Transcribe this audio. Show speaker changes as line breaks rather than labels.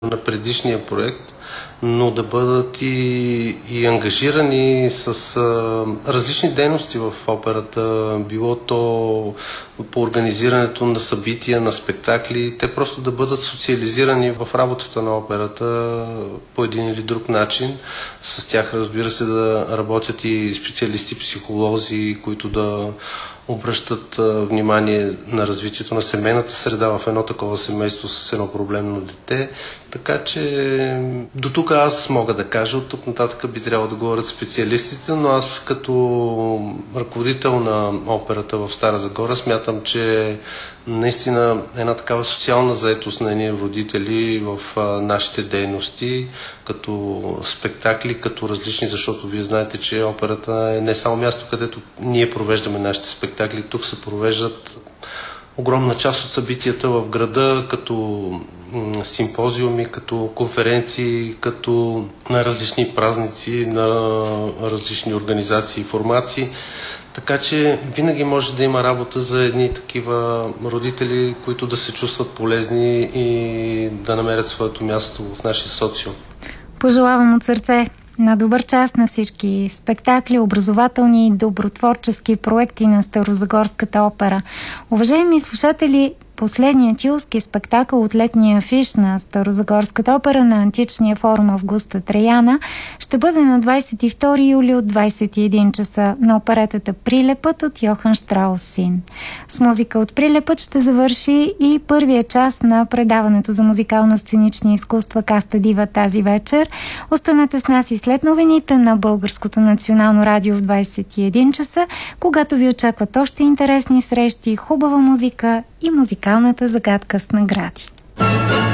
на предишния проект, но да бъдат и ангажирани с различни дейности в операта, било то по организирането на събития, на спектакли, те просто да бъдат социализирани в работата на операта по един или друг начин. С тях, разбира се, да работят и специалисти, психолози, които да обръщат внимание на развитието на семейната среда в едно такова семейство с едно проблемно дете. Така че до тук аз мога да кажа, от тук нататък би трябвало да говорят специалистите, но аз като ръководител на операта в Стара Загора смятам, че наистина една такава социална заетост на едни родители в нашите дейности, като спектакли, като различни, защото вие знаете, че операта е не само място, където ние провеждаме нашите спектакли, тук се провеждат огромна част от събитията в града, като симпозиуми, като конференции, като на различни празници, на различни организации и формации. Така че винаги може да има работа за едни такива родители, които да се чувстват полезни и да намерят своето място в нашия социум.
Пожелавам от сърце на добър час на всички спектакли, образователни и добротворчески проекти на Старозагорската опера. Уважаеми слушатели, последният юлски спектакъл от летния афиш на Старозагорската опера на Античния форум Августа Траяна ще бъде на 22 юли от 21 часа на оперетата Прилепът от Йохан Штраус син. С музика от Прилепът ще завърши и първия час на предаването за музикално-сценични изкуства Каста Дива тази вечер. Останете с нас и след новините на Българското национално радио в 21 часа, когато ви очакват още интересни срещи, хубава музика и музикалната загадка с награди.